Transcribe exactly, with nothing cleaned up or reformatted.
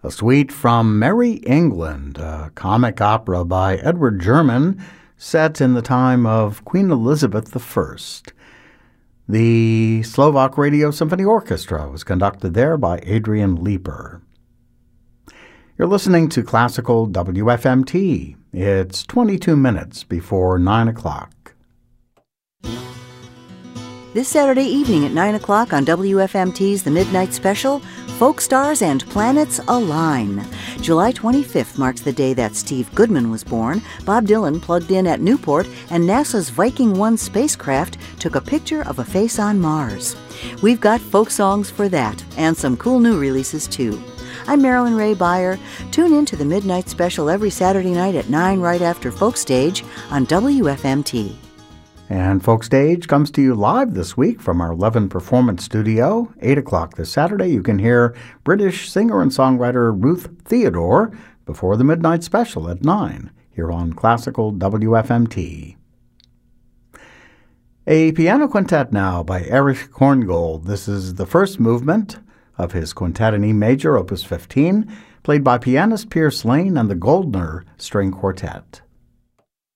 A suite from Merry England, a comic opera by Edward German, set in the time of Queen Elizabeth the First. The Slovak Radio Symphony Orchestra was conducted there by Adrian Leeper. You're listening to Classical W F M T. It's twenty-two minutes before nine o'clock. This Saturday evening at nine o'clock on W F M T's The Midnight Special, Folk Stars and Planets Align. July twenty-fifth marks the day that Steve Goodman was born. Bob Dylan plugged in at Newport, and NASA's Viking one spacecraft took a picture of a face on Mars. We've got folk songs for that, and some cool new releases too. I'm Marilyn Ray Beyer. Tune in to The Midnight Special every Saturday night at nine right after Folk Stage on W F M T. And Folk Stage comes to you live this week from our Levin Performance Studio. eight o'clock this Saturday, you can hear British singer and songwriter Ruth Theodore before the Midnight Special at nine, here on Classical W F M T. A piano quintet now by Erich Korngold. This is the first movement of his Quintet in E Major, Opus fifteen, played by pianist Pierce Lane and the Goldner String Quartet.